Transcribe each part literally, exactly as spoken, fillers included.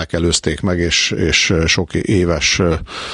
előzték meg, és, és sok éves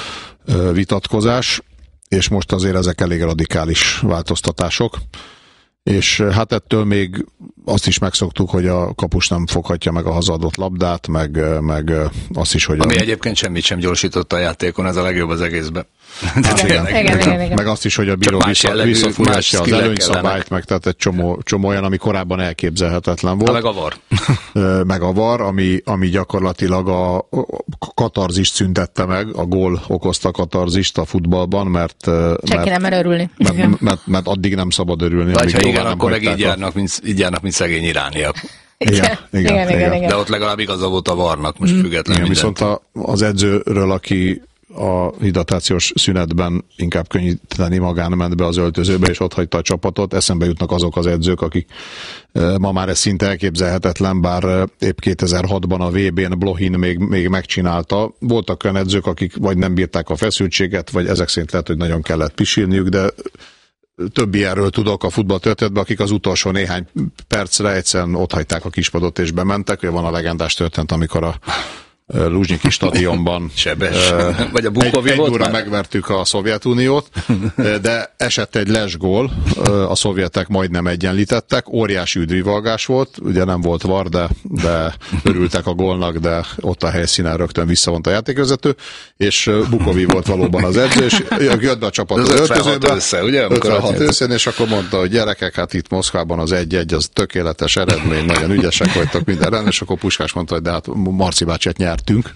vitatkozás, és most azért ezek elég radikális változtatások. És hát ettől még azt is megszoktuk, hogy a kapus nem foghatja meg a hazadott labdát, meg, meg azt is, hogy... Ami a... egyébként semmit sem gyorsított a játékon, ez a legjobb az egészben. Hát igen, igen, igen, igen, igen. Meg azt is, hogy a bíró vissza, visszafújhatja az előnyszabályt, meg tehát egy csomó, csomó olyan, ami korábban elképzelhetetlen volt. Ha, meg a var. Meg a var, ami, ami gyakorlatilag a katarzist szüntette meg, a gól okozta katarzist a futballban, mert... Senki mert, nem mer örülni. Mert, mert, mert, mert addig nem szabad örülni. Vagy ha igen, akkor meg így járnak, mint, így járnak, mint szegény irániak. Igen, igen, igen, igen, igen, igen. De ott legalább igaza volt a varnak, most mm. független igen, viszont a, az edzőről, aki a hidratációs szünetben inkább könnyíteni magán ment be az öltözőbe, és ott hagyta a csapatot. Eszembe jutnak azok az edzők, akik ma már ez szinte elképzelhetetlen, bár épp kétezer-hatban a vé bén Blohin még, még megcsinálta. Voltak olyan edzők, akik vagy nem bírták a feszültséget, vagy ezek szerint lehet, hogy nagyon kellett pisilniük, de több ilyenről tudok a futballtörténetben, akik az utolsó néhány percre egyszerűen ott hagyták a kispadot és bementek. Van a legendás történet, amikor a Luzsnyiki stadionban Sebes. Vagy a egy, egy óra megvertük a Szovjetuniót, de esett egy lesgól, a szovjetek majdnem egyenlítettek, óriási üdvivalgás volt, ugye nem volt var, de, de örültek a gólnak, de ott a helyszínen rögtön visszavont a játékvezető, és Bukovi volt valóban az edző, és jött be a csapat az öltözőbe, össze, ugye? ötvenhat őszén, és akkor mondta, hogy gyerekek, hát itt Moszkvában az egy-egy, az tökéletes eredmény, nagyon ügyesek vagytok mindenre, és akkor Puskás mondta, hogy de hát Marci bácsiát nyert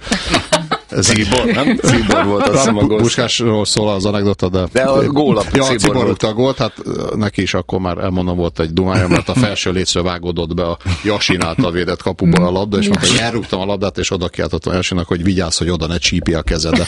Cibor, nem? Cibor volt az a gól. Puskásról szól az anekdota, de... De a gól a ja, Cibor rúgta a gólt, hát neki is akkor már elmondom, volt egy dumája, mert a felső lécről vágódott be a Jasin által védett kapuból a labda, és mondta, hogy elrúgtam a labdát, és oda kiáltottam Jasinak, hogy vigyázz, hogy oda ne csípi a kezede.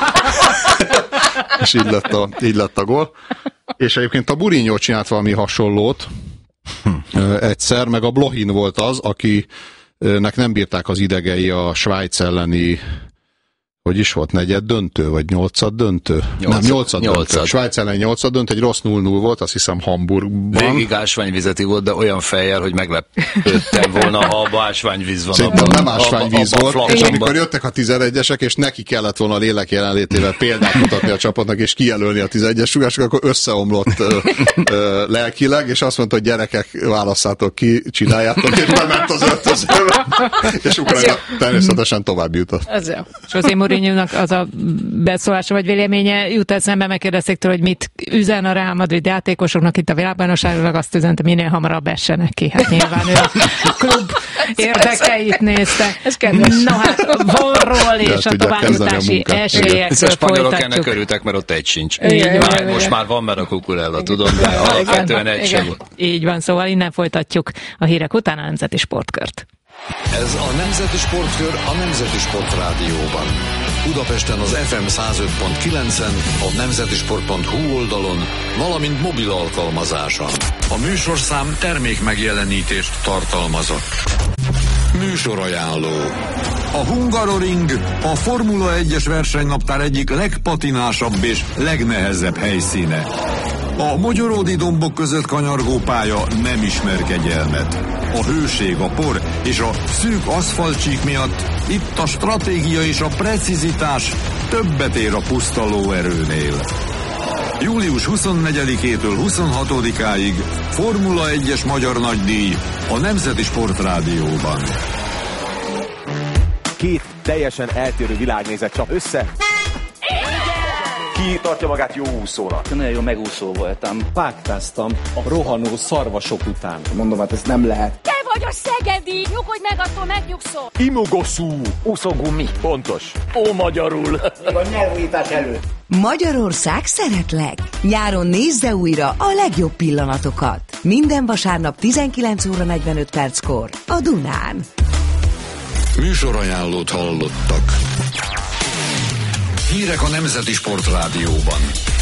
És így lett, a, így lett a gól. És egyébként a Burinyó csinált valami hasonlót egyszer, meg a Blohin volt az, aki nek nem bírták az idegei a Svájc elleni, hogy is volt, negyed döntő, vagy nyolcad döntő? Nyolcad, nem, nyolcad döntő. Svájc ellen nyolcad döntő, egy rossz null null volt, azt hiszem Hamburgban. Végig ásványvizeti volt, de olyan fejjel, hogy meglepődtem volna, ha abban ásványvíz van. Szerintem nem ásványvíz volt, abba, és amikor jöttek a tizenegyesek, és neki kellett volna a lélek jelenlétével példát mutatni a csapatnak, és kijelölni a tizenegyes sugások, akkor összeomlott ö, ö, lelkileg, és azt mondta, hogy gyerekek, válasszátok ki, csináljátok, és bement az öltözőbe. És Ukrajna természetesen tovább jutott. Ez jó. És azért Mourinho-nak az a beszólása vagy véleménye jut eszembe, megkérdezték tőle, hogy mit üzen a Real Madrid játékosoknak itt a világbajnokságon, azt üzente, minél hamarabb essenek ki. Hát nyilván ő a klub érdekeit nézte. Ez kedves. No hát, vonról és a továbbjutási esélyekről a spanyolok ennek örültek, mert ott egy sincs. Igen, már, igen, most igen. már van, mert a kukurella, tudom, de alapvetően egy sem volt. Így van, szóval innen folytatjuk a hírek után a Nemzeti Sportkört. Ez a Nemzeti Sportkör a Nemzeti Sport Rádióban. Budapesten az ef em száz öt pont kilencen, a nemzetisport pont hu oldalon, valamint mobil alkalmazáson. A műsorszám termék megjelenítést tartalmazott. Műsorajánló. A Hungaroring a Formula egyes versenynaptár egyik legpatinásabb és legnehezebb helyszíne. A mogyoródi dombok között kanyargó pálya nem ismer kegyelmet. A hőség, a por és a szűk aszfaltcsík miatt itt a stratégia és a precizitás többet ér a puszta lóerőnél. július huszonnegyedikétől huszonhatodikáig Formula egyes magyar nagydíj a Nemzeti Sport Rádióban. Két teljesen eltérő világnézet csap össze. Ki tartja magát jó úszónak? Nagyon jó megúszó voltam. Páktáztam a rohanó szarvasok után. Mondom, hát ezt nem lehet. Te vagy a szegedi! Nyugodj meg, attól megnyugszol! Imogoszú! Úszógumi. Pontos. Ó, magyarul. Még a nyelvújítás előtt. Magyarország szeretlek! Nyáron nézze újra a legjobb pillanatokat. Minden vasárnap tizenkilenc óra negyvenöt perckor a Dunán. Műsorajánlót hallottak. Hírek a Nemzeti Sport Rádióban.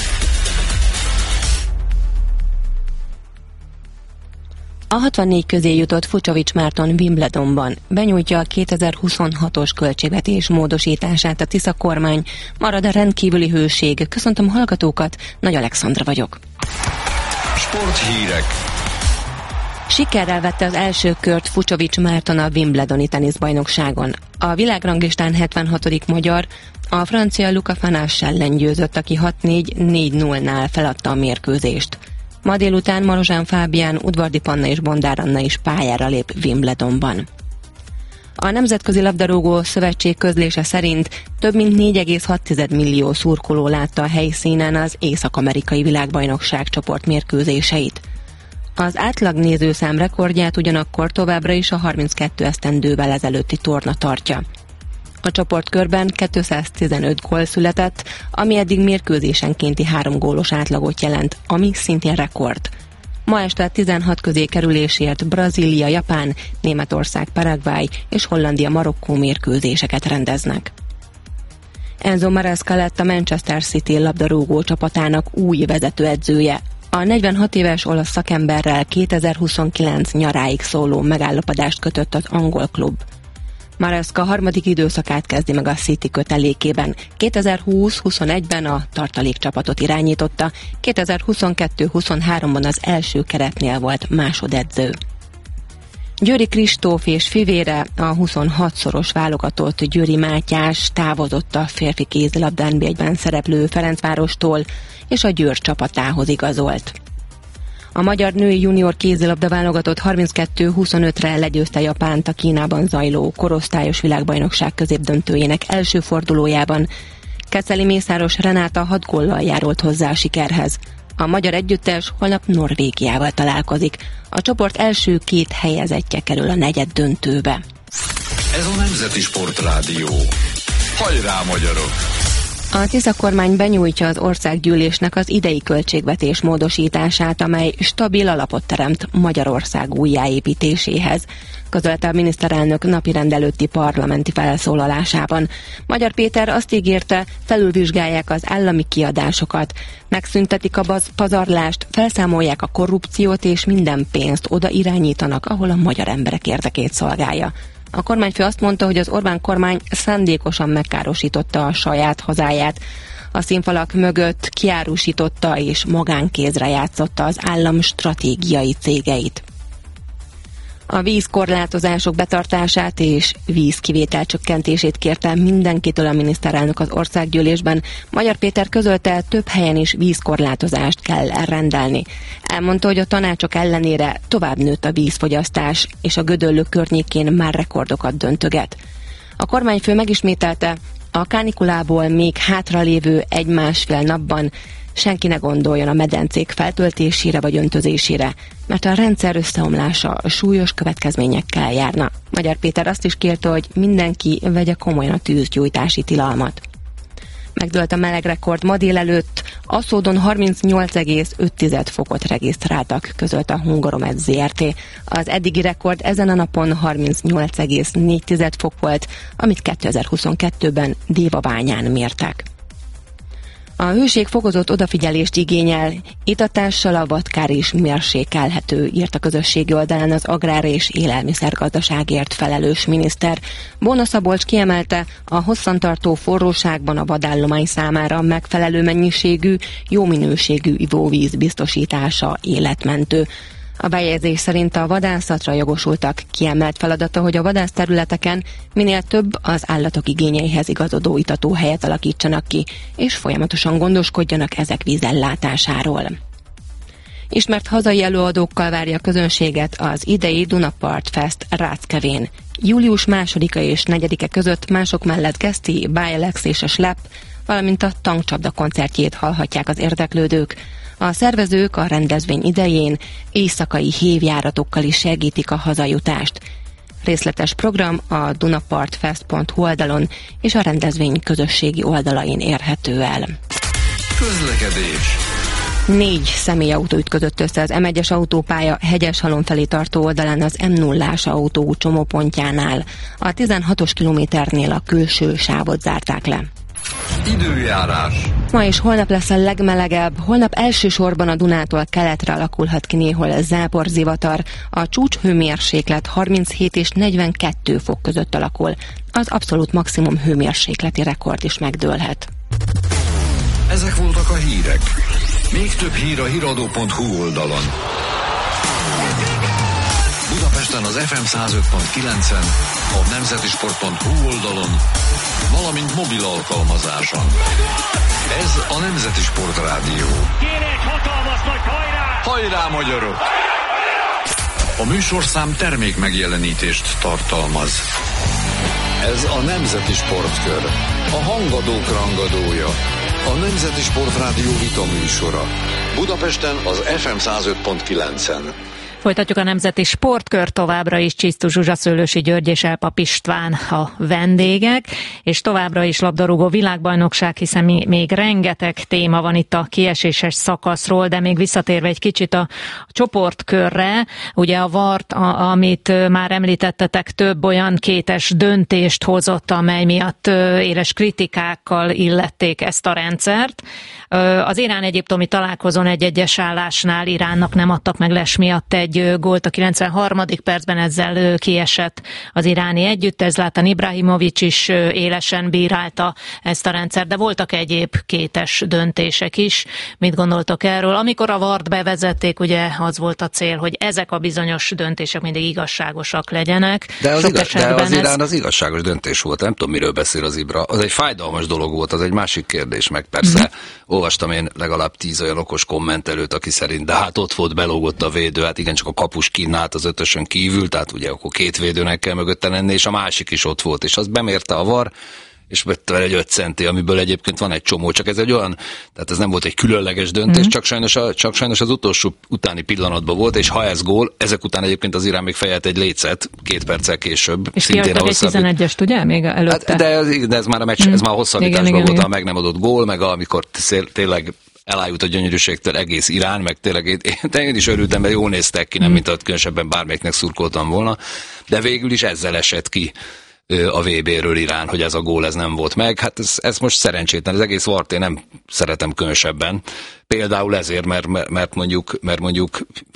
A hatvannégy közé jutott Fucsovics Márton Wimbledonban. Benyújtja a kétezer-huszonhatos költségvetés módosítását a Tisza kormány. Marad a rendkívüli hőség. Köszöntöm a hallgatókat, Nagy Alexandra vagyok. Sporthírek. Sikerrel vette az első kört Fucsovics Márton a Wimbledoni teniszbajnokságon. A világranglistán hetvenhatodik magyar, a francia Luca Fanás ellen győzött, aki hat négy négy nullnál feladta a mérkőzést. Ma délután Marozsán Fábián, Udvardi Panna és Bondár Anna is pályára lép Wimbledonban. A Nemzetközi Labdarúgó Szövetség közlése szerint több mint négy egész hat millió szurkoló látta a helyszínen az észak-amerikai világbajnokság csoportmérkőzéseit. Az átlag nézőszám rekordját ugyanakkor továbbra is a harminckettő esztendővel ezelőtti torna tartja. A csoportkörben kétszáztizenöt gól született, ami eddig mérkőzésenkénti három gólos átlagot jelent, ami szintén rekord. Ma este tizenhat közé kerülésért Brazília, Japán, Németország, Paraguay és Hollandia, Marokkó mérkőzéseket rendeznek. Enzo Maresca lett a Manchester City labdarúgó csapatának új vezetőedzője. A negyvenhat éves olasz szakemberrel kétezer-huszonkilenc nyaráig szóló megállapodást kötött az angol klub. Maresca harmadik időszakát kezdi meg a City kötelékében. kétezer-húsz-huszonegyben a tartalékcsapatot irányította, kétezer-huszonkettő-huszonháromban az első keretnél volt másodedző. Győri Kristóf és fivére, a huszonhatszoros válogatott Győri Mátyás távozott a férfi kézilabda en bé egyben szereplő Ferencvárostól, és a Győr csapatához igazolt. A magyar női junior kézilabda válogatott harminckettő huszonötre legyőzte Japánt a Kínában zajló korosztályos világbajnokság középdöntőjének első fordulójában. Keszeli Mészáros Renáta hat góllal járult hozzá a sikerhez. A magyar együttes holnap Norvégiával találkozik. A csoport első két helyezettje kerül a negyed döntőbe. Ez a Nemzeti Sportrádió. Hajrá, magyarok! A Tisza kormány benyújtja az országgyűlésnek az idei költségvetés módosítását, amely stabil alapot teremt Magyarország újjáépítéséhez, közölte a miniszterelnök napirend előtti parlamenti felszólalásában. Magyar Péter azt ígérte, felülvizsgálják az állami kiadásokat, megszüntetik a pazarlást, felszámolják a korrupciót és minden pénzt oda irányítanak, ahol a magyar emberek érdekét szolgálja. A kormányfő azt mondta, hogy az Orbán kormány szándékosan megkárosította a saját hazáját. A színfalak mögött kiárusította és magánkézre játszotta az állam stratégiai cégeit. A vízkorlátozások betartását és vízkivétel csökkentését kérte mindenkitől a miniszterelnök az országgyűlésben. Magyar Péter közölte, több helyen is vízkorlátozást kell rendelni. Elmondta, hogy a tanácsok ellenére tovább nőtt a vízfogyasztás, és a Gödöllő környékén már rekordokat döntöget. A kormányfő megismételte, a kánikulából még hátralévő egy-másfél napban senki ne gondoljon a medencék feltöltésére vagy öntözésére, mert a rendszer összeomlása súlyos következményekkel járna. Magyar Péter azt is kérte, hogy mindenki vegye komolyan a tűzgyújtási tilalmat. Megdőlt a melegrekord ma délelőtt, Aszódon harmincnyolc egész öt fokot regisztráltak, közölte a Hungaromet zé er té. Az eddigi rekord ezen a napon harmincnyolc egész négy fok volt, amit kétezer-huszonkettőben Dévabányán mértek. A hőség fokozott odafigyelést igényel, itatással a vadkár is mérsékelhető, írt a közösségi oldalán az agrár- és élelmiszergazdaságért felelős miniszter. Bóna Szabolcs kiemelte, a hosszantartó forróságban a vadállomány számára megfelelő mennyiségű, jó minőségű ivóvíz biztosítása életmentő. A bejegyzés szerint a vadászatra jogosultak kiemelt feladata, hogy a vadászterületeken minél több az állatok igényeihez igazodó itatóhelyet alakítsanak ki, és folyamatosan gondoskodjanak ezek vízellátásáról. Ismert hazai előadókkal várja a közönséget az idei Dunapart Fest Ráckevén. Július másodika és negyedike között mások mellett Geszti, Bájelex és a Slep, valamint a Tankcsapda koncertjét hallhatják az érdeklődők. A szervezők a rendezvény idején éjszakai hévjáratokkal is segítik a hazajutást. Részletes program a dunapartfest pont hu oldalon és a rendezvény közösségi oldalain érhető el. Közlekedés. Négy személyautó ütközött össze az em egyes autópálya Hegyeshalom felé tartó oldalán az em nullás autóút csomópontjánál. A tizenhatos kilométernél a külső sávot zárták le. Időjárás. Ma és holnap lesz a legmelegebb, holnap elsősorban a Dunától keletre alakulhat ki néhol záporzivatar, a csúcshőmérséklet harminchét és negyvenkettő fok között alakul, az abszolút maximum hőmérsékleti rekord is megdőlhet. Ezek voltak a hírek. Még több hír a híradó pont hu oldalon. Budapesten az ef em száz öt pont kilencen, a nemzeti sport pont hu oldalon, valamint mobil alkalmazáson. Ez a Nemzeti Sport Rádió. Kérek, hatalmas nagy hajrá! Hajrá, magyarok! A műsorszám termék megjelenítést tartalmaz. Ez a Nemzeti Sportkör, a hangadók rangadója, a Nemzeti Sport Rádió vita műsora. Budapesten az ef em száz öt pont kilencen. Folytatjuk a Nemzeti Sportkör, továbbra is Csisztus Zsuzsa, Szőlősi György és Elpap István a vendégek, és továbbra is labdarúgó világbajnokság, hiszen még rengeteg téma van itt a kieséses szakaszról, de még visszatérve egy kicsit a csoportkörre, ugye a vart, a, amit már említettetek, több olyan kétes döntést hozott, amely miatt éles kritikákkal illették ezt a rendszert. Az irán-egyiptomi találkozón egy-egyes állásnál Iránnak nem adtak meg les miatt egy gólt a kilencvenharmadik percben, ezzel kiesett az iráni együttes. Zlatan Ibrahimović is élesen bírálta ezt a rendszert, de voltak egyéb kétes döntések is. Mit gondoltok erről? Amikor a vart bevezették, ugye az volt a cél, hogy ezek a bizonyos döntések mindig igazságosak legyenek. De az, igaz, de az ez... Irán az igazságos döntés volt, nem tudom, miről beszél az Ibra. Az egy fájdalmas dolog volt, az egy másik kérdés, meg persze mm-hmm. olvastam én legalább tíz olyan okos kommentelőt, aki szerint, de hát ott volt, belógott a védő, hát igen, csak a kapus kínált az ötösön kívül, tehát ugye akkor két védőnek kell mögötte lenni, és a másik is ott volt, és azt bemérte a var, és vette vele egy öt centi, amiből egyébként van egy csomó, csak ez egy olyan, tehát ez nem volt egy különleges döntés, mm-hmm. csak, sajnos a, csak sajnos az utolsó utáni pillanatban volt, és ha ez gól, ezek után egyébként az Irán még fejelt egy lécet, két perccel később. És kiadtak egy tizenegyest, ugye, még előtte? Hát, de, de ez már a meccs, mm. ez már a hosszabbításban volt, a meg nem adott gól, meg amikor tényleg elájult a gyönyörűségtől egész Irán, meg tényleg én, én is örültem, mert jól néztek ki, nem mm. mint a különösebben bármelyiknek szurkoltam volna, de végül is ezzel esett ki a vé béről Irán, hogy ez a gól ez nem volt meg. Hát ez, ez most szerencsétlen, az egész vart én nem szeretem különösebben. Például ezért, mert, mert mondjuk, mert mondjuk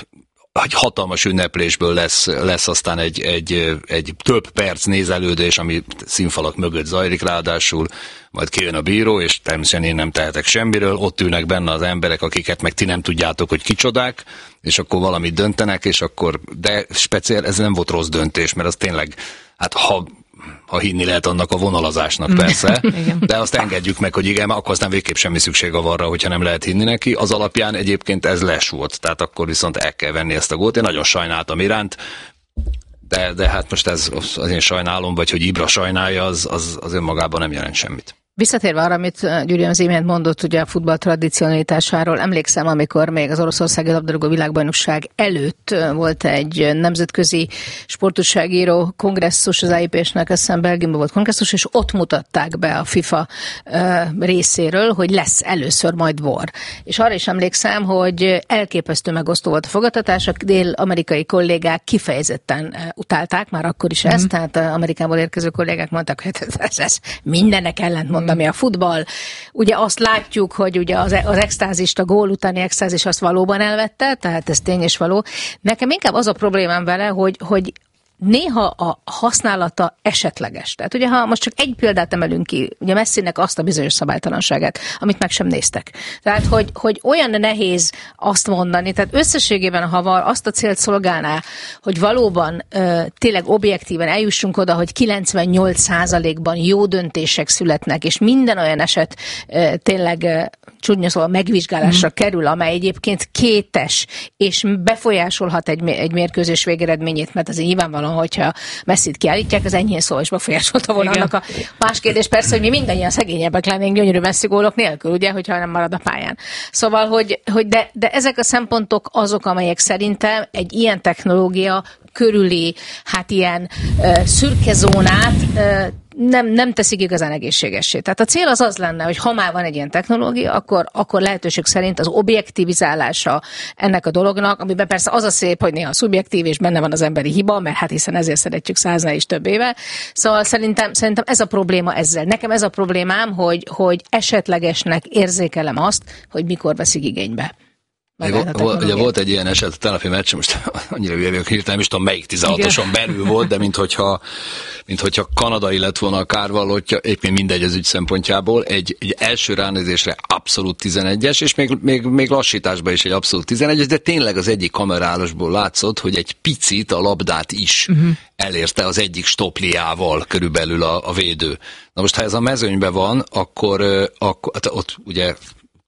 egy hatalmas ünneplésből lesz, lesz aztán egy, egy, egy több perc nézelődés, ami színfalak mögött zajlik ráadásul, majd kijön a bíró, és természetesen én nem tehetek semmiről, ott ülnek benne az emberek, akiket meg ti nem tudjátok, hogy kicsodák, és akkor valamit döntenek, és akkor, de speciál, ez nem volt rossz döntés, mert az tényleg, hát ha ha hinni lehet annak a vonalazásnak persze, de azt engedjük meg, hogy igen, akkor aztán végképp semmi szükség a varra, hogyha nem lehet hinni neki. Az alapján egyébként ez les volt, tehát akkor viszont el kell venni ezt a gólt. Én nagyon sajnáltam Iránt, de, de hát most ez az én sajnálom, vagy hogy Ibra sajnálja, az, az, az önmagában nem jelent semmit. Visszatérve arra, amit Gyuri az imént mondott ugye a futball tradicionalitásáról, emlékszem, amikor még az oroszországi labdarúgó világbajnokság előtt volt egy nemzetközi sportújságíró kongresszus, az á i pé-snek, azt hiszem Belgiumban volt kongresszus, és ott mutatták be a FIFA részéről, hogy lesz először majd VAR. És arra is emlékszem, hogy elképesztő megosztó volt a fogadtatás, a dél-amerikai kollégák kifejezetten utálták, már akkor is ezt, mm-hmm. tehát Amerikából érkező kollégák mondták, hogy ez, ez mindennek ellentmond, ami a futball. Ugye azt látjuk, hogy ugye az, az extázist, a gól utáni extázis azt valóban elvette, tehát ez tény és való. Nekem inkább az a problémám vele, hogy, hogy néha a használata esetleges. Tehát ugye, ha most csak egy példát emelünk ki, ugye Messinek azt a bizonyos szabálytalanságát, amit meg sem néztek. Tehát, hogy, hogy olyan nehéz azt mondani, tehát összességében, ha van, azt a célt szolgálná, hogy valóban uh, tényleg objektíven eljussunk oda, hogy kilencvennyolc százalékban jó döntések születnek, és minden olyan eset uh, tényleg uh, csúnya szóval megvizsgálásra mm. kerül, amely egyébként kétes, és befolyásolhat egy, egy mérkőzés végeredményét, mert az nyilvánvalóan, hogyha Messit kiállítják, az enyhén szó is befolyásolta volna annak a más kérdés persze, hogy mi mindannyian szegényebbek lennénk gyönyörű Messi gólok nélkül, ugye, hogyha nem marad a pályán. Szóval, hogy, hogy de, de ezek a szempontok azok, amelyek szerintem egy ilyen technológia körüli, hát ilyen uh, szürke zónát uh, nem, nem teszik igazán egészségessé. Tehát a cél az az lenne, hogy ha már van egy ilyen technológia, akkor, akkor lehetőség szerint az objektivizálása ennek a dolognak, amiben persze az a szép, hogy néha szubjektív, és benne van az emberi hiba, mert hát hiszen ezért szeretjük száznál is több éve. Szóval szerintem, szerintem ez a probléma ezzel. Nekem ez a problémám, hogy, hogy esetlegesnek érzékelem azt, hogy mikor veszik igénybe. Vol, ugye volt egy ilyen eset a tegnapi meccs, most annyira hülye vagyok hirtelen, nem is tudom melyik tizenhatoson belül volt, de minthogyha mint kanadai lett volna a kárvallottja, éppen mindegy az ügy szempontjából, egy, egy első ránézésre abszolút tizenegyes, és még, még, még lassításban is egy abszolút tizenegyes, de tényleg az egyik kamerálosból látszott, hogy egy picit a labdát is uh-huh. elérte az egyik stopliával körülbelül a, a védő. Na most, ha ez a mezőnyben van, akkor, akkor hát ott ugye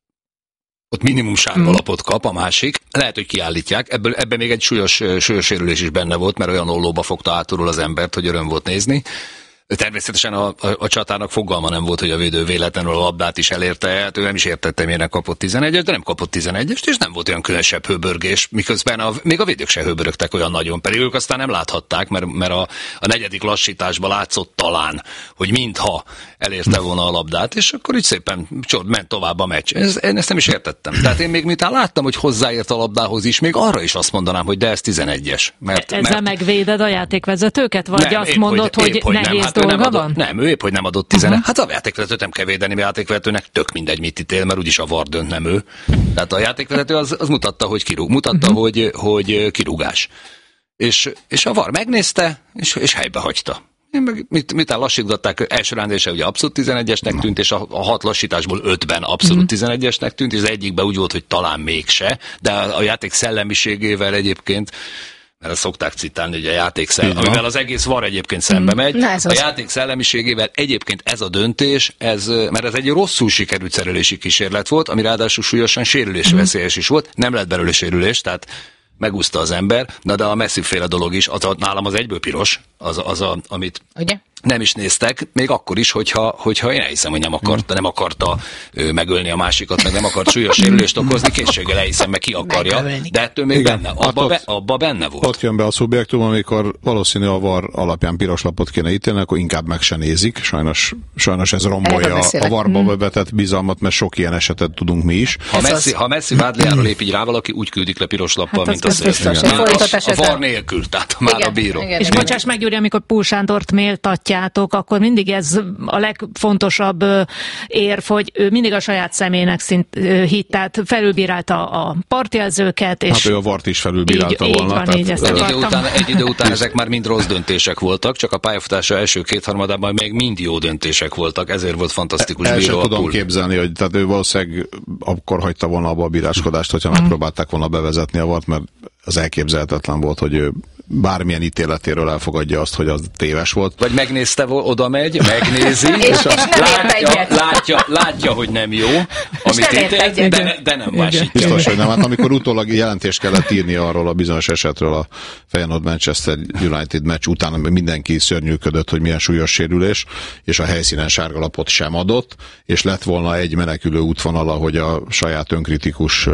ott minimum sárga lapot kap a másik, lehet, hogy kiállítják, ebből, ebben még egy súlyos, súlyos sérülés is benne volt, mert olyan ollóba fogta átulról az embert, hogy öröm volt nézni. Természetesen a, a, a csatának fogalma nem volt, hogy a védő véletlenül a labdát is elérte, hát ő nem is értette, miért kapott tizenegyes, de nem kapott tizenegyest, és nem volt olyan különösebb hőbörgés, miközben a, még a védők se hőbörögtek olyan nagyon, pedig ők aztán nem láthatták, mert, mert a, a negyedik lassításban látszott talán, hogy mintha elérte volna a labdát, és akkor így szépen csord, ment tovább a meccs. Ez, én ezt nem is értettem. Tehát én még miután láttam, hogy hozzáért a labdához is, még arra is azt mondanám, hogy de ez tizenegyes. Mert, Ezzel mert... megvéded a játékvezetőket, vagy nem, azt épp, mondod, hogy, épp, hogy hogy nehéz nem, dolga nem van? Adott, nem, ő épp, hogy nem adott tizenegy. Uh-huh. Hát a játékvezetőt nem kell védeni, a játékvezetőnek tök mindegy, mit ítél, mert úgyis a VAR dönt, nem ő. Tehát a játékvezető az, az mutatta, hogy kirúg, mutatta, uh-huh. hogy, hogy kirúgás. És, és a VAR megnézte, és, és helybe hagyta. Én meg, mit, mit lassítgatták, első rándése ugye abszolút tizenegyesnek tűnt, és a, a hat lassításból ötben abszolút uh-huh. tizenegyesnek tűnt, és az egyikben úgy volt, hogy talán mégse, de a, a játék szellemiségével egyébként, mert ezt szokták citálni, hogy a játék szellem, amivel az egész VAR egyébként szembe megy. Mm, a az. játék szellemiségével egyébként ez a döntés, ez, mert ez egy rosszul sikerült szerelési kísérlet volt, ami ráadásul súlyosan sérülésveszélyes is volt, nem lett belőle sérülés, tehát megúszta az ember, na de a Messi-féle dolog is, az a, nálam az egyből piros, az, az a, amit ugye? Nem is néztek, még akkor is, hogyha, hogyha én elhiszem, hogy nem akarta, nem akarta ő, megölni a másikat, meg nem akart súlyos sérülést okozni, készséggel elhiszem, meg ki akarja, megölni. De ettől még igen, benne, abba, hát be, abba benne volt. Ott jön be a szubjektum, amikor valószínű a VAR alapján piros lapot kéne ítélni, akkor inkább meg se nézik, sajnos, sajnos ez rombolja a VAR-ba hmm. vetett bizalmat, mert sok ilyen esetet tudunk mi is. Ha Messi, ha Messi vádliáról lép így rá valaki, úgy küldik le piros lappal, hát mint a szél. A VAR nélkül, tehát már a bíró. És bocsáss meg, Gyuri, amikor Pól Sándort méltatjátok, akkor mindig ez a legfontosabb érv, hogy ő mindig a saját személynek szint hitt, tehát felülbírálta a partjelzőket. És hát ő a vart is felülbírálta így, volna. Így van, így egy, idő után, egy idő után ezek már mind rossz döntések voltak, csak a pályafutása első kétharmadában még mind jó döntések voltak, ezért volt fantasztikus el bíró. El tudom képzelni, hogy tehát ő valószínűleg akkor hagyta volna abba a bíráskodást, hogyha hmm. megpróbálták volna bevezetni a vart, mert az elképzelhetetlen volt, hogy ő bármilyen ítéletéről elfogadja azt, hogy az téves volt. Vagy megnézte, oda megy, megnézi, és, és azt látja, látja, látja, hogy nem jó, amit ítélt, de, de, de nem másítja. Biztos, hogy nem. Hát amikor utólag jelentést kellett írni arról a bizonyos esetről a Feyenoord Manchester United meccs után, mindenki szörnyűködött, hogy milyen súlyos sérülés, és a helyszínen sárgalapot sem adott, és lett volna egy menekülő útvonala, hogy a saját önkritikus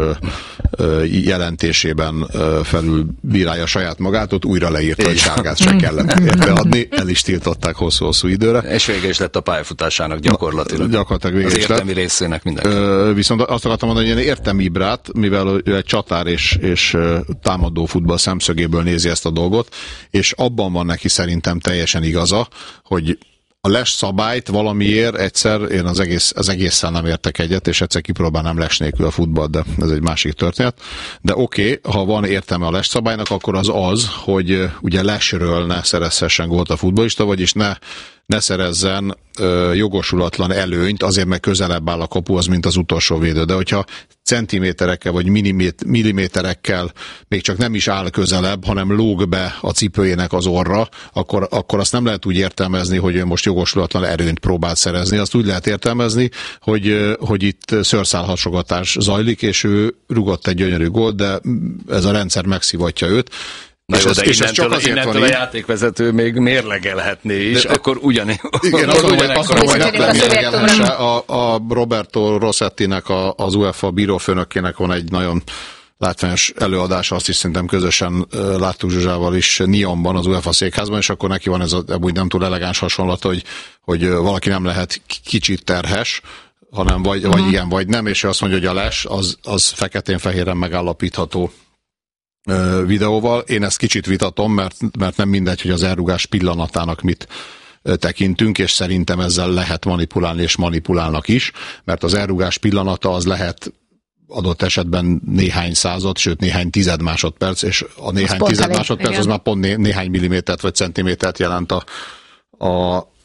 jelentésében felülbírálja saját magát, ott újra leírta, hogy sárgát se kellett érte adni, el is tiltották hosszú-hosszú időre. És vége is lett a pályafutásának gyakorlatilag. Na, gyakorlatilag vége az is értelmi lett. részének mindenki. Ö, viszont azt akartam mondani, hogy én értem Ibrát, mivel ő egy csatár és, és támadó futball szemszögéből nézi ezt a dolgot, és abban van neki szerintem teljesen igaza, hogy a les szabályt valamiért egyszer, én az, egész, az egészen nem értek egyet, és egyszer kipróbálnám les nélkül a futballt, de ez egy másik történet. De oké, okay, ha van értelme a les szabálynak, akkor az az, hogy ugye lesről ne szerezhessen gólt a futballista, vagyis ne, ne szerezzen ö, jogosulatlan előnyt, azért meg közelebb áll a kapuhoz, mint az utolsó védő. De hogyha centiméterekkel vagy milliméterekkel még csak nem is áll közelebb, hanem lóg be a cipőjének az orra, akkor, akkor azt nem lehet úgy értelmezni, hogy ő most jogosulatlan erőnyt próbál szerezni. Azt úgy lehet értelmezni, hogy, hogy itt szőrszálhasogatás zajlik, és ő rugott egy gyönyörű gólt, de ez a rendszer megszivatja őt. Na és jó, ez, de és innentől, ez innentől a játékvezető még mérlegelhetné is, de, akkor ugyanis. Igen, azt mondom, hogy nem mérlegelhesse. A, a Roberto Rossettinek, a, az UEFA bírófőnökének van egy nagyon látványos előadása, azt is szerintem közösen láttuk Zsuzsával is Nyonban, az UEFA székházban, és akkor neki van ez a úgy nem túl elegáns hasonlat, hogy, hogy valaki nem lehet kicsit terhes, hanem vagy, uh-huh. vagy igen, vagy nem, és ő azt mondja, hogy a les az, az feketén-fehéren megállapítható videóval. Én ezt kicsit vitatom, mert, mert nem mindegy, hogy az elrugás pillanatának mit tekintünk, és szerintem ezzel lehet manipulálni, és manipulálnak is, mert az elrugás pillanata az lehet adott esetben néhány század, sőt néhány tized másodperc, és a néhány tized másodperc igen. az már pont né- néhány millimétert vagy centimétert jelent a, a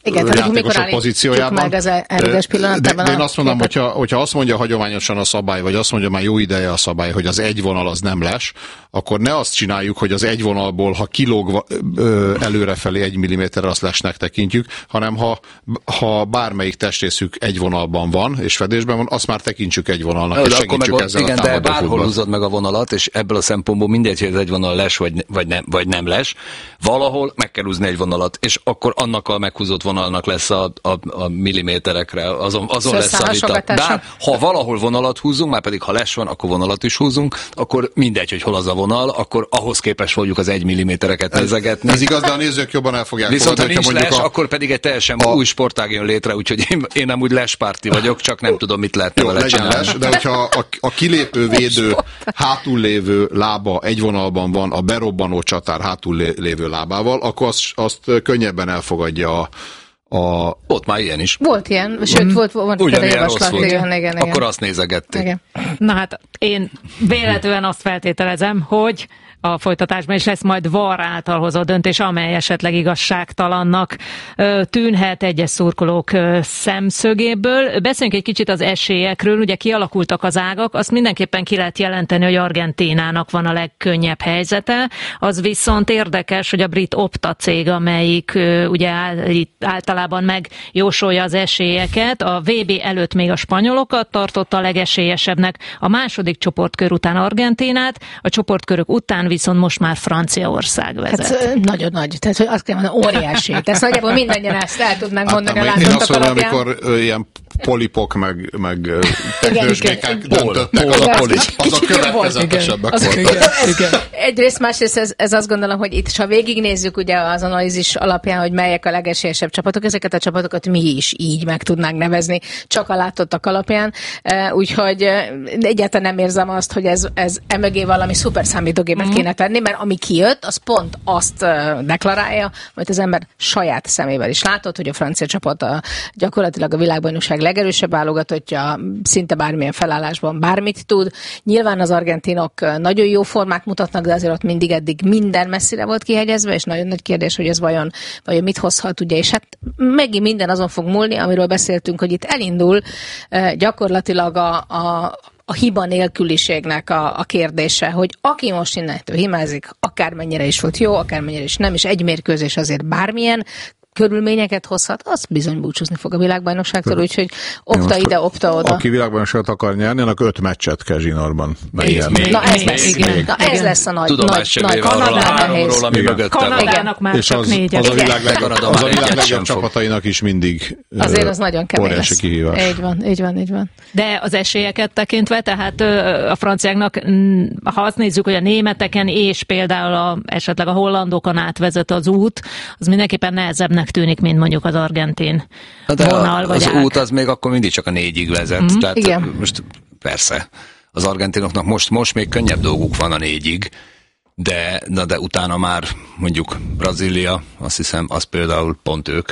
Igen, játékosok pozíciójában. De, de én azt mondom, hogyha, hogyha azt mondja hagyományosan a szabály, vagy azt mondja már jó ideje a szabály, hogy az egy vonal az nem les, akkor ne azt csináljuk, hogy az egy vonalból, ha kilóg előrefelé egy milliméterre, azt lesnek tekintjük, hanem ha, ha bármelyik testrészük egy vonalban van, és fedésben van, azt már tekintsük egy vonalnak, de és segítsük meg, ezzel igen, a támadó de bárhol húzod meg a vonalat, és ebből a szempontból mindegy, hogy ez egy vonal les, vagy, vagy, nem, vagy nem les, valahol meg kell húzni egy vonalat, és akkor annak a meghúzott vonalnak lesz a, a, a milliméterekre, azon, azon lesz a vita. De ha valahol vonalat húzunk, már pedig ha les van, akkor vonalat is húzunk, akkor mindegy, hogy hol az a vonal, akkor ahhoz képest fogjuk az egy millimétereket nézegetni. Ez igaz, de a nézők jobban el fogják viszont fogadni. Viszont ha nincs les, a... akkor pedig egy teljesen a... új sportág jön létre, úgyhogy én, én nem úgy lespárti vagyok, csak nem tudom, mit lehetne vele csinálni. Les, de hogyha a, a kilépő védő hátul lévő lába egy vonalban van a berobbanó csatár hátul lévő lábával, akkor azt, azt könnyebben elfogadja a A... Ott már ilyen is. Volt ilyen, sőt, mm. volt, volt ugyanilyen rossz volt. Igen, igen, igen. Akkor azt nézegették. Igen. Na hát, én véletlenül azt feltételezem, hogy a folytatásban is lesz majd VAR által hozott döntés, amely esetleg igazságtalannak tűnhet egyes szurkolók szemszögéből. Beszéljünk egy kicsit az esélyekről, ugye kialakultak az ágak, azt mindenképpen ki lehet jelenteni, hogy Argentínának van a legkönnyebb helyzete. Az viszont érdekes, hogy a brit Opta cég, amelyik ugye általában megjósolja az esélyeket, a vé bé előtt még a spanyolokat tartotta a legesélyesebbnek, a második csoportkör után Argentínát, a csoportkörök után viszont most már Franciaország vezet. Hát, nagyon nagy, tehát hogy azt kell mondani, óriási. Tehát nagyjából mindannyian ezt el tudnánk hát, mondani a látottak alapján. Én azt mondom, amikor ö, ilyen polipok, meg, meg teknősdékák döntöttek, az a polip, azok következetesebbek voltak. Egyrészt, másrészt ez, ez azt gondolom, hogy itt, ha végignézzük ugye az analízis alapján, hogy melyek a legesélyesebb csapatok, ezeket a csapatokat mi is így meg tudnánk nevezni, csak a látottak alapján. Úgyhogy egyáltalán nem érzem azt, hogy ez, ez emögé valami szuper számítógépet mm. kéne tenni, mert ami kijött, az pont azt deklarálja, amit az ember saját szemével is látott, hogy a francia csapat a, gyakorlatilag a világbajnokság legerősebb válogatottja, szinte bármilyen felállásban bármit tud. Nyilván az argentinok nagyon jó formát mutatnak, de azért ott mindig eddig minden messzire volt kihegyezve, és nagyon nagy kérdés, hogy ez vajon, vajon mit hozhat, ugye, és hát megint minden azon fog múlni, amiről beszéltünk, hogy itt elindul gyakorlatilag a, a a hiba nélküliségnek a, a kérdése, hogy aki most innentől hibázik, akármennyire is volt jó, akármennyire is nem, és egy mérkőzés azért bármilyen körülményeket hozhat, az bizony búcsúzni fog a világbajnokságtól, úgyhogy opta ide, opta oda. Aki világbajnokságot akar nyerni, annak öt meccset kell zsinórban megnyerni. Na ez lesz, igen. Na ez lesz a nagy, nagy, nagy Kanadában nehéz. Kanadának már csak négyet. Az a világ legjobb csapatainak is mindig azért az nagyon kemény lesz. Kihívás. Így van, így van, így van. De az esélyeket tekintve, tehát a franciáknak, ha azt nézzük, hogy a németeken és például a, esetleg a hollandokon átvezet az út, az mindenképpen nehezebbnek tűnik, mint mondjuk az argentin de vonal, vagy az ág. út az még akkor mindig csak a négyig vezet. Mm-hmm. Tehát igen. Most persze, az argentinoknak most, most még könnyebb dolguk van a négyig, de, de, de utána már mondjuk Brazília, azt hiszem, az például pont ők,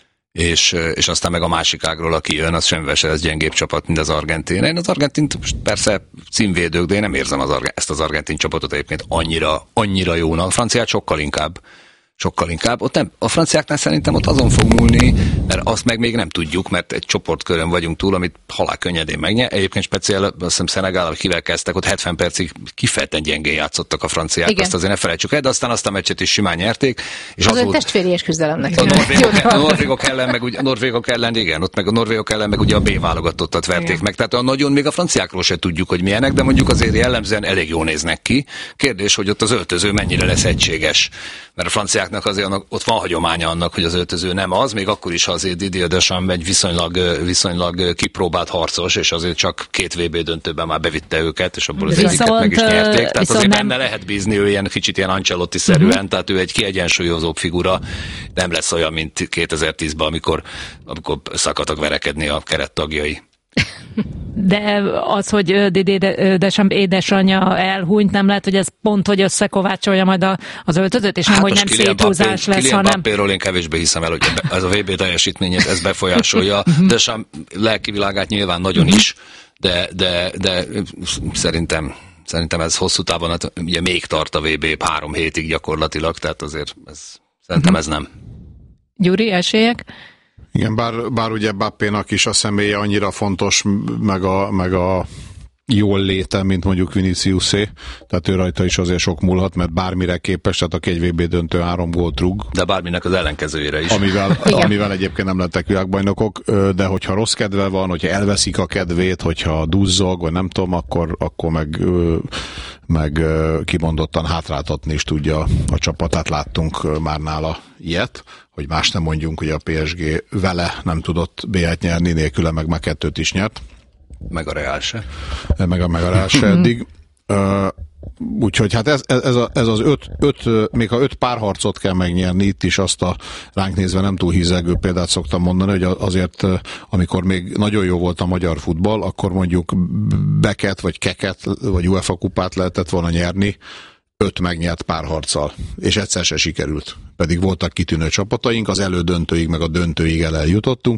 és, és aztán meg a másik ágról, aki jön, az semmivel se lesz gyengébb csapat, mint az argentin. Én az argentint persze címvédők, de én nem érzem az arge, ezt az argentin csapatot egyébként annyira, annyira jónak. A franciát sokkal inkább. Sokkal inkább. Ott nem, a franciáknál szerintem ott azon fog múlni, mert azt meg még nem tudjuk, mert egy csoportkörön vagyunk túl, amit halál könnyedén megnyer. Egyébként speciál, azt hiszem Szenegál, akivel kezdtek, ott hetven percig kifejezetten gyengén játszottak a franciák, igen. Azt azért ne felejtsük el, de aztán azt a meccset is simán nyerték. És az, az volt testvéries küzdelemnek. A norvégok, a norvégok ellen, meg ugye, a norvégok ellen, igen, ott meg a norvégok ellen meg ugye a B válogatottat verték igen. meg. Tehát a nagyon még a franciákról se tudjuk, hogy milyenek, de mondjuk azért jellemzően elég jól néznek ki. Kérdés, hogy ott az öltöző mennyire lesz egységes. Mert a franciáknak azért annak, ott van hagyománya annak, hogy az öltöző nem az, még akkor is, ha azért Didier Deschamps egy viszonylag, viszonylag kipróbált harcos, és azért csak két vé bé döntőben már bevitte őket, és abból az egyiket meg is nyerték. Tehát azért nem... benne lehet bízni, ő ilyen kicsit ilyen Ancelotti-szerűen, uh-huh. tehát ő egy kiegyensúlyozóbb figura, nem lesz olyan, mint kétezer-tízben, amikor, amikor szakadtak verekedni a kerettagjai. De az, hogy Didier Deschamps édesanyja elhunyt, nem lehet, hogy ez pont, hogy összekovácsolja majd a, az öltözőt, és nem, hát hogy nem széthúzás lesz, Kylian hanem... Mbappéról én kevésbé hiszem el, hogy ez a vé bé teljesítményét ez befolyásolja. Deschamps lelki világát nyilván nagyon is, de, de, de szerintem, szerintem ez hosszú távon, hát ugye még tart a vé bé három hétig gyakorlatilag, tehát azért ez, szerintem ez nem. Gyuri, esélyek? Igen, bár, bár ugye Mbappénak is a személye annyira fontos, meg a, meg a jól léte, mint mondjuk Viniciusé, tehát ő rajta is azért sok múlhat, mert bármire képes, tehát aki egy vé bé döntő három gólt rúg. De bárminek az ellenkezőjére is. Amivel, amivel egyébként nem lettek világbajnokok, de hogyha rossz kedve van, hogyha elveszik a kedvét, hogyha duzzog, vagy nem tudom, akkor, akkor meg, meg kimondottan hátráltatni is tudja a csapatát. Láttunk már nála ilyet, hogy más nem mondjunk, hogy a pé es gé vele nem tudott bé egyet nyerni, nélküle meg meg kettőt is nyert. Meg a Real se. Meg a, meg a Real se eddig. Uh, úgyhogy hát ez, ez, a, ez az öt, öt, még ha öt párharcot kell megnyerni, itt is azt a ránk nézve nem túl hízelgő példát szoktam mondani, hogy azért, amikor még nagyon jó volt a magyar futball, akkor mondjuk beket, vagy keket, vagy UEFA kupát lehetett volna nyerni öt megnyert párharccal, és egyszer se sikerült. Pedig voltak kitűnő csapataink, az elődöntőig, meg a döntőig el eljutottunk,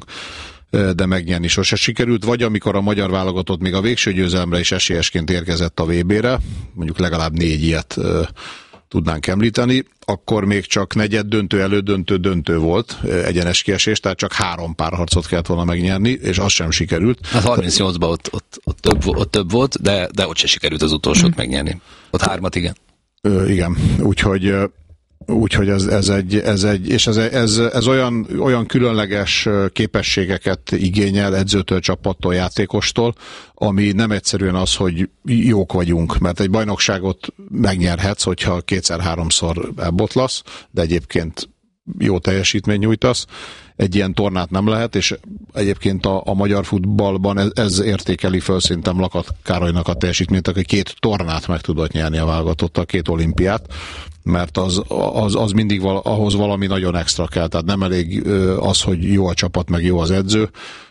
de megnyerni sose sikerült, vagy amikor a magyar válogatott még a végső győzelemre is esélyesként érkezett a vé bére, mondjuk legalább négy ilyet uh, tudnánk említeni, akkor még csak negyed döntő, elődöntő, döntő volt, egyenes kiesés, tehát csak három párharcot kellett volna megnyerni, és az sem sikerült. Hát harmincnyolcban ott, ott, ott, több, ott több volt, de, de ott se sikerült az utolsót hmm. megnyerni. Ott hármat, igen. Uh, igen, úgyhogy Úgyhogy ez, ez egy, ez egy, és ez, ez, ez olyan, olyan különleges képességeket igényel edzőtől, csapattól, játékostól, ami nem egyszerűen az, hogy jók vagyunk, mert egy bajnokságot megnyerhetsz, hogyha kétszer-háromszor elbotlasz, de egyébként jó teljesítmény nyújtasz. Egy ilyen tornát nem lehet, és egyébként a, a magyar futballban ez, ez értékeli föl szerintem Lakat Károlynak a teljesítményt, aki két tornát meg tudott nyerni a válogatottal, két olimpiát, mert az, az, az mindig val, ahhoz valami nagyon extra kell, tehát nem elég az, hogy jó a csapat, meg jó az edző.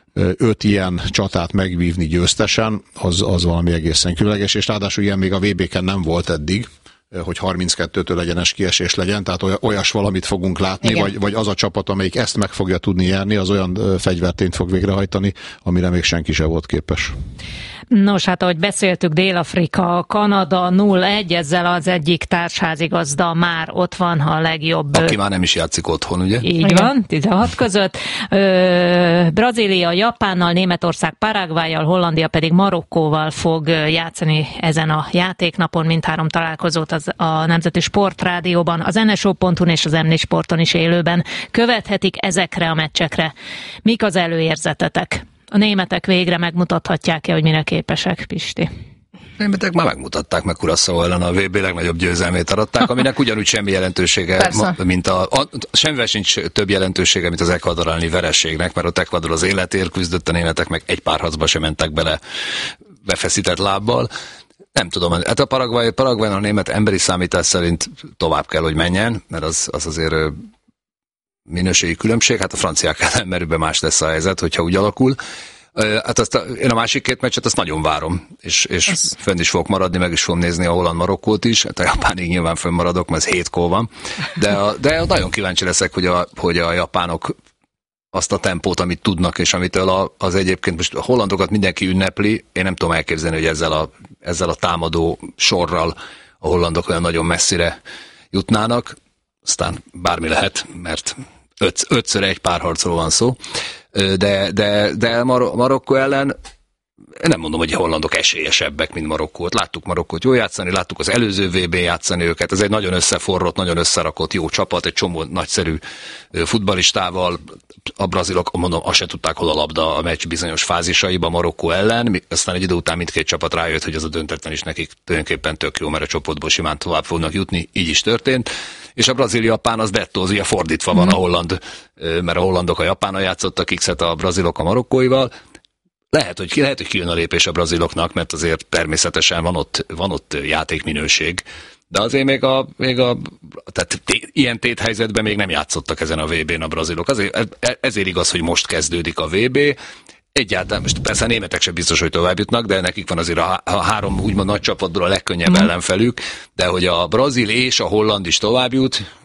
Öt ilyen csatát megvívni győztesen, az, az valami egészen különleges, és ráadásul ilyen még a vé béken nem volt eddig, hogy harminckettőtől egyenes kiesés legyen, tehát olyas valamit fogunk látni, vagy, vagy az a csapat, amelyik ezt meg fogja tudni nyerni, az olyan fegyvertényt fog végrehajtani, amire még senki sem volt képes. Nos, hát ahogy beszéltük, Dél-Afrika, Kanada nulla egy, ezzel az egyik társházigazda már ott van a legjobb. Aki már nem is játszik otthon, ugye? Így igen. Van, tizenhat között. Ö, Brazília Japánnal, Németország Paraguayjal, Hollandia pedig Marokkóval fog játszani ezen a játéknapon, mindhárom találkozót az a Nemzeti Sportrádióban, az en es o pont hu-n és az em négy Sporton is élőben követhetik ezekre a meccsekre. Mik az előérzetetek? A németek végre megmutathatják-e, hogy mire képesek, Pisti? Németek már megmutatták, meg Curaçao ellen a vé bé legnagyobb győzelmét aratták, aminek ugyanúgy semmi jelentősége, ma, mint a, a semmivel sincs több jelentősége, mint az Ecuador elleni vereségnek, mert ott Ecuador az életért küzdött, a németek meg egy párharcba sem mentek bele befeszített lábbal. Nem tudom, hát a Paraguay, Paraguay a német emberi számítás szerint tovább kell, hogy menjen, mert az, az azért minőségi különbség, hát a franciák ellen merőben más lesz a helyzet, hogyha úgy alakul. Hát azt a, én a másik két meccset azt nagyon várom, és, és ez... fönn is fogok maradni, meg is fogom nézni a Holland-Marokkót is, hát a Japánig nyilván fönn maradok, mert ez hét gól van, de, a, de nagyon kíváncsi leszek, hogy a, hogy a japánok azt a tempót, amit tudnak, és amitől a, az egyébként most a hollandokat mindenki ünnepli, én nem tudom elképzelni, hogy ezzel a, ezzel a támadó sorral a hollandok olyan nagyon messzire jutnának, aztán bármi lehet, mert öt, ötször egy párharcról van szó, de, de, de Mar- Marokkó ellen én nem mondom, hogy a hollandok esélyesebbek, mint Marokkót. Láttuk Marokkót jól játszani, láttuk az előző vé bén játszani őket. Ez egy nagyon összeforrott, nagyon összerakott jó csapat, egy csomó nagyszerű futballistával. A brazilok, mondom, azt se tudták, hol a labda a meccs bizonyos fázisaiba Marokkó ellen. Aztán egy idő után mindkét csapat rájött, hogy az a döntetlen is nekik tulajdonképpen tök jó, mert a csoportból simán tovább fognak jutni. Így is történt. És a brazil-japán az dettó, az ugye fordítva van a holland, mert a hollandok a japánnal játszottak, X-et a brazilok a marokkóival. Lehet, hogy, lehet, hogy kijön a lépés a braziloknak, mert azért természetesen van ott, van ott játékminőség, de azért még a, még a tehát té, ilyen téthelyzetben még nem játszottak ezen a vé bén a brazilok. Azért, ezért igaz, hogy most kezdődik a vé bé. Egyáltalán, most persze a németek sem biztos, hogy tovább jutnak, de nekik van azért a, a három úgymond nagy csapatból a legkönnyebb mm. ellenfelük, de hogy a brazil és a holland is tovább jut,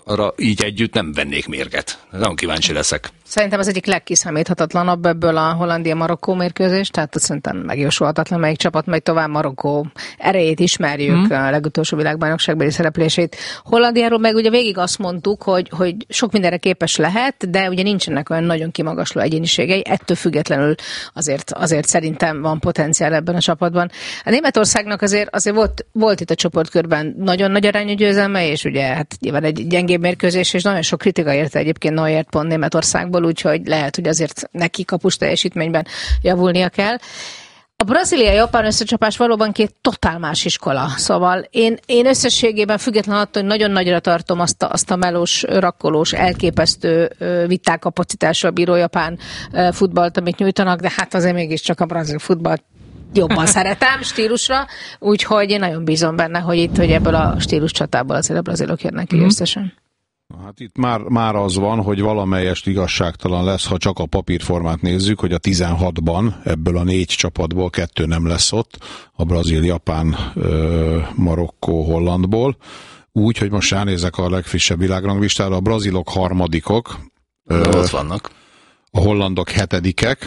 arra így együtt nem vennék mérget. Nagyon kíváncsi leszek. Szerintem az egyik legkiszámíthatatlanabb ebből a Hollandia-Marokkó mérkőzés, tehát szerintem megjósolhatatlan, melyik csapat megy tovább. Marokkó erejét ismerjük, hmm. a legutolsó világbajnokságbeli szereplését. Hollandiáról meg ugye végig azt mondtuk, hogy, hogy sok mindenre képes lehet, de ugye nincsenek olyan nagyon kimagasló egyéniségei, ettől függetlenül azért, azért szerintem van potenciál ebben a csapatban. A Németországnak azért, azért volt, volt itt a csoportkörben nagyon nagy arányú győzelme, és ugye hát nyilván egy gyengébb mérkőzés, és nagyon sok kritika érte egyébként Neuert pont Németországból, úgyhogy lehet, hogy azért neki kapus teljesítményben javulnia kell. A Brazília-Japán összecsapás valóban két totál más iskola. Szóval én, én összességében függetlenül attól, hogy nagyon nagyra tartom azt a, azt a melós, rakkolós, elképesztő vitákapacitással bíró japán futballt, amit nyújtanak, de hát azért mégiscsak a brazil futballt jobban szeretem stílusra, úgyhogy én nagyon bízom benne, hogy itt, hogy ebből a stílus csatából azért a brazilok jönnek ki mm. összesen. Hát itt már, már az van, hogy valamelyest igazságtalan lesz, ha csak a papírformát nézzük, hogy a tizenhatban ebből a négy csapatból kettő nem lesz ott, a brazil, japán, Marokkó, hollandból. Úgy, hogy most ránézek a legfrissebb világranglistára, a brazilok harmadikok, ott vannak. A hollandok hetedikek,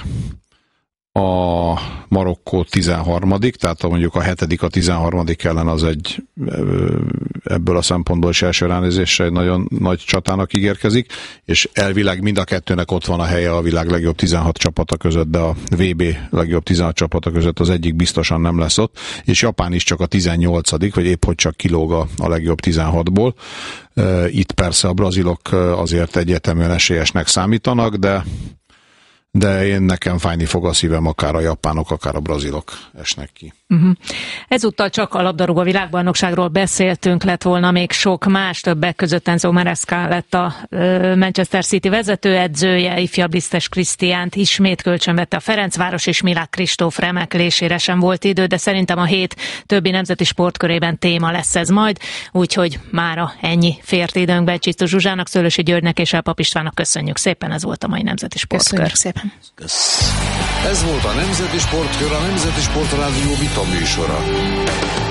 a Marokkó tizenharmadik, tehát mondjuk a hetedik a tizenharmadik ellen az egy ebből a szempontból is első ránézésre egy nagyon nagy csatának ígérkezik, és elvileg mind a kettőnek ott van a helye a világ legjobb tizenhat csapata között, de a vé bé legjobb tizenhat csapata között az egyik biztosan nem lesz ott, és Japán is csak a tizennyolcadik, vagy épp hogy csak kilóg a, a legjobb tizenhatból. Itt persze a brazilok azért egyértelműen esélyesnek számítanak, de de én nekem fájni fog a szívem, akár a japánok, akár a brazilok esnek ki. Uh-huh. Ezúttal csak a labdarúgó világbajnokságról beszéltünk, lett volna még sok más, többek között Enzo Maresca lett a Manchester City vezetőedzője, ifjabb Lisztes Krisztiánt ismét kölcsönvette a Ferencváros, és Milák Kristóf remeklésére sem volt idő, de szerintem a hét többi nemzeti sportkörében téma lesz ez majd, úgyhogy mára ennyi fért időnkbe. Csisztus Zsuzsának, Szőlősi Györgynek és Elpap Istvánnak köszönjük szépen, ez volt a mai nemzeti sportkör. Köszönjük szépen. Ez volt a Nemzeti Sportkör, a Nemzeti Sportrádió vita műsora.